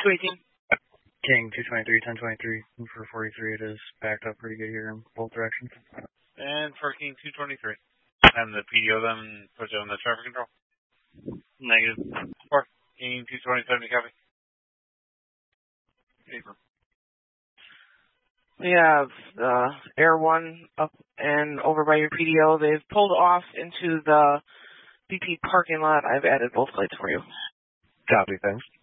218. King 223, 1023. For 43, it is backed up pretty good here in both directions. And for King 223. And the PDO then put you on the traffic control? Negative. For King 227, copy. Paper. We have Air 1 up and over by your PDO. They've pulled off into the BP parking lot. I've added both lights for you. Copy, thanks.